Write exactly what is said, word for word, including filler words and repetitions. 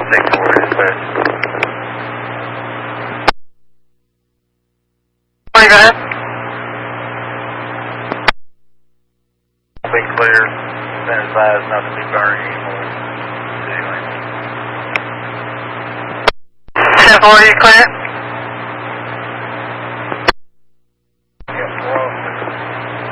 six four is clear. Morning, go ahead. Be clear. Been advised not to be burning anymore. ten four, you clear?